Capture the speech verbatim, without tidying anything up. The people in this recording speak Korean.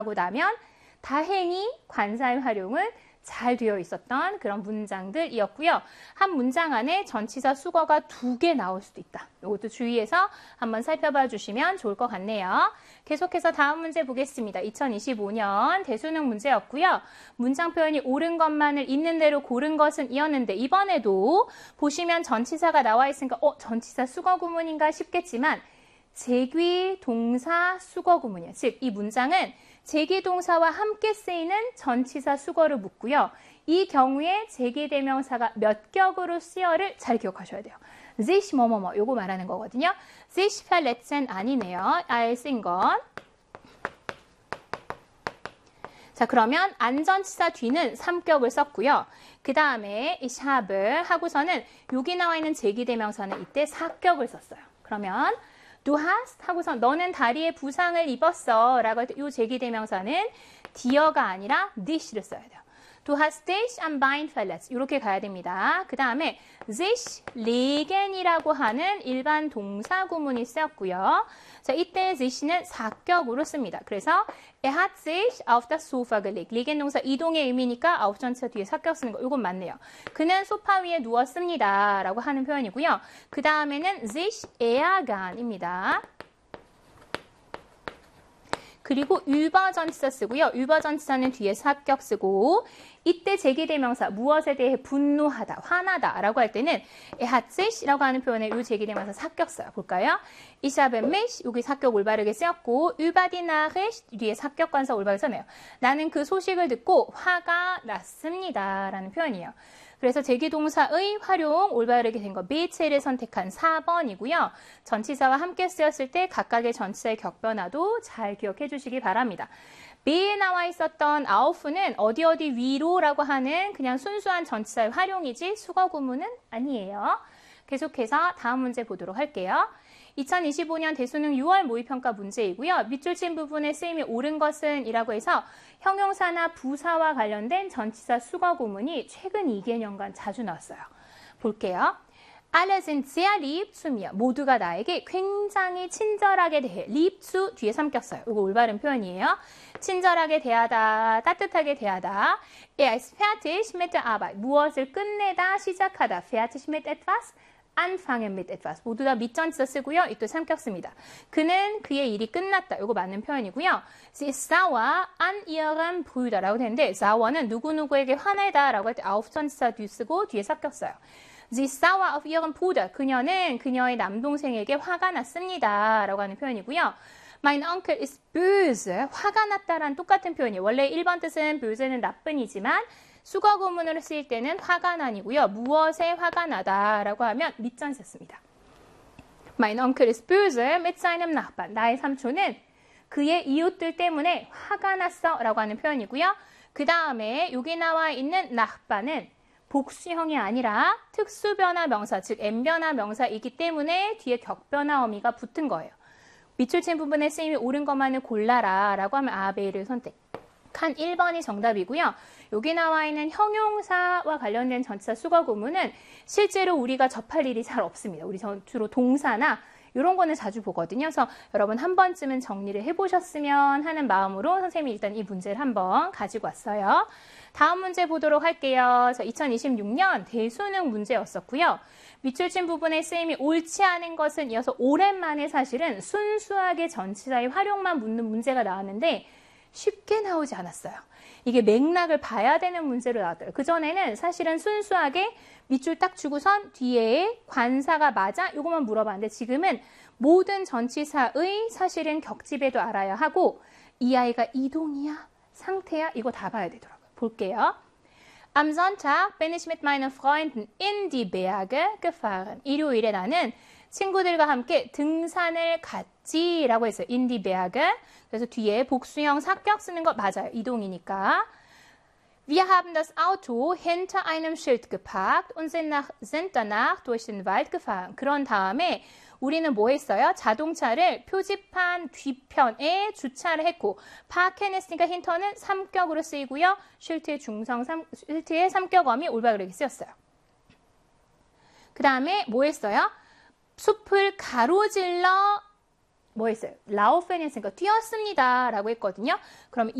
하고 나면 다행히 관사의 활용은 잘 되어 있었던 그런 문장들이었고요. 한 문장 안에 전치사 수거가 두 개 나올 수도 있다. 이것도 주의해서 한번 살펴봐 주시면 좋을 것 같네요. 계속해서 다음 문제 보겠습니다. 이천이십오 년 대수능 문제였고요. 문장 표현이 옳은 것만을 있는 대로 고른 것은 이었는데 이번에도 보시면 전치사가 나와 있으니까 어, 전치사 수거 구문인가 싶겠지만 제귀 동사 수거 구문이에요. 즉, 이 문장은 제기동사와 함께 쓰이는 전치사 수거를 묻고요. 이 경우에 제기대명사가 몇 격으로 쓰여를 잘 기억하셔야 돼요. sich 뭐뭐뭐 요거 말하는 거거든요. sich verletzen 아니네요. 아예 쓴 건. 자, 그러면 안전치사 뒤는 삼 격을 썼고요. 그 다음에 ich habe 하고서는 여기 나와 있는 제기대명사는 이때 사 격을 썼어요. 그러면 Du hast 하고서 너는 다리에 부상을 입었어 라고 할 때 이 제기대명사는 dier가 아니라 dich를 써야 돼요. Du hast dich am Bein verletzt. 이렇게 가야 됩니다. 그 다음에 sich legen이라고 하는 일반 동사 구문이 쓰였고요. 자, 이때 sich는 사 격으로 씁니다. 그래서 er hat sich auf das Sofa gelegt. legen 동사 이동의 의미니까 auf 전치사 뒤에 사 격 쓰는 거 이건 맞네요. 그는 소파 위에 누웠습니다. 라고 하는 표현이고요. 그 다음에는 sich ergan입니다. 그리고 über 전치사 쓰고요. über 전치사는 뒤에 사 격 쓰고 이때 제기대명사 무엇에 대해 분노하다, 화나다 라고 할 때는 er hat sich 라고 하는 표현에 이 제기대명사 사 격 써요. 볼까요? Ich habe mich 여기 사 격 올바르게 쓰였고 über die Nachricht 뒤에 사 격 관사 올바르게 써네요. 나는 그 소식을 듣고 화가 났습니다 라는 표현이에요. 그래서 제기동사의 활용 올바르게 된 거 B체를 선택한 사 번이고요. 전치사와 함께 쓰였을 때 각각의 전치사의 격변화도 잘 기억해 주시기 바랍니다. B에 나와 있었던 auf는 어디 어디 위로라고 하는 그냥 순수한 전치사의 활용이지 수거 구문은 아니에요. 계속해서 다음 문제 보도록 할게요. 이천이십오 년 대수능 유월 모의평가 문제이고요. 밑줄 친 부분에 쓰임이 옳은 것은 이라고 해서 형용사나 부사와 관련된 전치사 수거 구문이 최근 이 개년간 자주 나왔어요. 볼게요. Alle sind sehr lieb zu mir. 모두가 나에게 굉장히 친절하게 대해. lieb zu 뒤에 삼격 써요. 이거 올바른 표현이에요. 친절하게 대하다, 따뜻하게 대하다. Er ist fertig mit der Arbeit. 무엇을 끝내다, 시작하다. fertig mit etwas. anfangen mit etwas. 모두 다 밑전치사 쓰고요. 이또 삼격 씁니다. 그는 그의 일이 끝났다. 이거 맞는 표현이고요. Sie ist sauer an ihrem Bruder 라고 되는데 sauer는 누구누구에게 화내다 라고 할 때 auf 전치사 뒤 쓰고 뒤에 삼격 써요. Sie ist sauer auf ihren Bruder. 그녀는 그녀의 남동생에게 화가 났습니다. 라고 하는 표현이고요. Mein Onkel ist böse. 화가 났다라는 똑같은 표현이에요. 원래 일 번 뜻은 böse는 나쁜이지만 수거 구문으로 쓰일 때는 화가 난이고요. 무엇에 화가 나다라고 하면 밑전치사 씁니다. Mein Onkel ist böse mit seinem Nachbarn. 나의 삼촌은 그의 이웃들 때문에 화가 났어 라고 하는 표현이고요. 그 다음에 여기 나와 있는 Nachbar는 복수형이 아니라 특수변화 명사, 즉 N변화 명사이기 때문에 뒤에 격변화 어미가 붙은 거예요. 밑줄 친 부분에 쓰임이 옳은 것만을 골라라 라고 하면 아베이를 선택한 일 번이 정답이고요. 여기 나와 있는 형용사와 관련된 전치사 수거 구문은 실제로 우리가 접할 일이 잘 없습니다. 우리 주로 동사나 이런 거는 자주 보거든요. 그래서 여러분 한 번쯤은 정리를 해보셨으면 하는 마음으로 선생님이 일단 이 문제를 한번 가지고 왔어요. 다음 문제 보도록 할게요. 자, 이천이십육 년 대수능 문제였었고요. 밑줄 친 부분에 쓰임이 옳지 않은 것은 이어서 오랜만에 사실은 순수하게 전치사의 활용만 묻는 문제가 나왔는데 쉽게 나오지 않았어요. 이게 맥락을 봐야 되는 문제로 나왔더라고요. 그전에는 사실은 순수하게 밑줄 딱 주고선 뒤에 관사가 맞아? 이것만 물어봤는데 지금은 모든 전치사의 사실은 격집에도 알아야 하고 이 아이가 이동이야? 상태야? 이거 다 봐야 되더라고요. 볼게요. Am Sonntag bin ich mit meinen Freunden in die Berge gefahren. 일요일에 나는 친구들과 함께 등산을 갔지라고 했어요. in die Berge. 그래서 뒤에 복수형 사격 쓰는 거 맞아요. 이동이니까. Wir haben das Auto hinter einem Schild geparkt und sind, nach, sind danach durch den Wald gefahren. 그런 다음에 우리는 뭐 했어요? 자동차를 표지판 뒤편에 주차를 했고 파악해냈으니까 힌터는 삼격으로 쓰이고요. 쉴트의 중성, 삼, 쉴트의 삼격어미 올바르게 쓰였어요. 그 다음에 뭐 했어요? 숲을 가로질러 뭐 했어요? 라오펜 했으니까 뛰었습니다 라고 했거든요. 그럼